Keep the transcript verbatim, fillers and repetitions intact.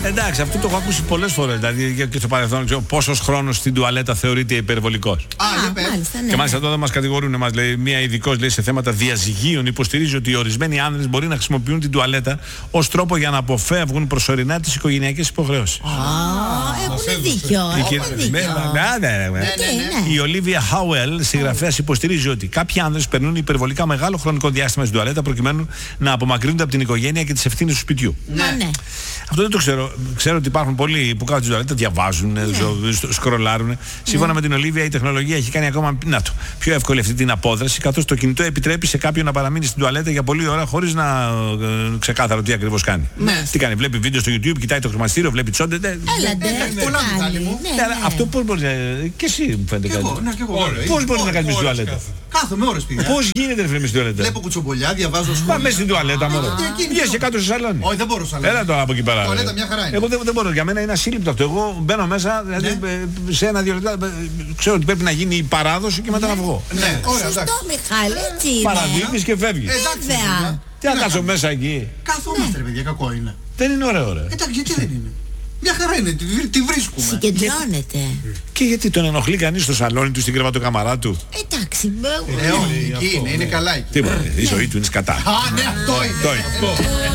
Εντάξει, αυτό το έχω ακούσει πολλές φορές. Δηλαδή και στο παρελθόν, πόσος χρόνος στην τουαλέτα θεωρείται υπερβολικός. Α, για πες. Μάλιστα, ναι. Και μάλιστα εδώ δεν μας κατηγορούν, μας λέει μία ειδικός λέει, σε θέματα διαζυγίων. Υποστηρίζει ότι οι ορισμένοι άνδρες μπορεί να χρησιμοποιούν την τουαλέτα ως τρόπο για να αποφεύγουν προσωρινά τις οικογενειακές υποχρεώσεις. Α, έχουν δίκιο. Έχουν δίκιο. Η Ολίβια Χάουελ, συγγραφέας, υποστηρίζει ότι κάποιοι άνδρες περνούν υπερβολικά μεγάλο χρονικό διάστημα στην τουαλέτα προκειμένου να απομακρύνονται από την οικογένεια και τις ευθύνες του σπιτιού. Ναι. Αυτό δεν το ξέρω. Ξέρω ότι υπάρχουν πολλοί που κάτω στην τουαλέτα, διαβάζουν, ναι. σκρολάρουν. Σύμφωνα ναι. με την Ολίβια, η τεχνολογία έχει κάνει ακόμα να το, πιο εύκολη αυτή την απόδραση, καθώς το κινητό επιτρέπει σε κάποιον να παραμείνει στην τουαλέτα για πολλή ώρα χωρίς να ε, ξεκάθαρο τι ακριβώς κάνει. Ναι. Τι κάνει, βλέπει βίντεο στο YouTube, κοιτάει το χρηματιστήριο, βλέπει τσόντε. Έλατε, αυτό πώς μπορεί να. Και εσύ μου φαίνεται κάτι. Πώς μπορεί να κάνει στην τουαλέτα. Κάθομαι ώρες πήγα. Πώς γίνεται να φέρνει στην τουαλέτα. Βλέπω κουτσομπολιά, διαβάζω σχόλια. Πάμε στην τουαλέτα μόνο. Βγαίνει κάτω στο σαλόνι. Όχι, δεν μπορώ σαλόνι. Έλα τώρα από εκεί πέρα. Τουαλέτα μια χαρά είναι. Εγώ δεν, δεν μπορώ. Για μένα είναι ασύλληπτο αυτό. Εγώ μπαίνω μέσα, δηλαδή ναι. σε ένα-δύο λεπτά ξέρω ότι πρέπει να γίνει η παράδοση και μετά να βγω. Ναι, ωραία. Σωστό, Μιχάλη, έτσι είναι. Παραδείπεις και φεύγεις. Βέβαια. Τι να κάτσω μέσα εκεί. Καθόμαστε, ρε παιδιά, κακό είναι. Δεν είναι ωραίο, ρε. Εντάξει, γιατί δεν είναι. Μια χαρά είναι, τη, τη βρίσκουμε. Συγκεντρώνεται. Και γιατί τον ενοχλεί κανείς στο σαλόνι του, στην κρεβατοκαμαρά του. Εντάξει, ε, όχι, εκεί είναι, είναι καλά εκεί. Τίποτα, η ζωή του είναι σκατά. Α, ναι, αυτό είναι.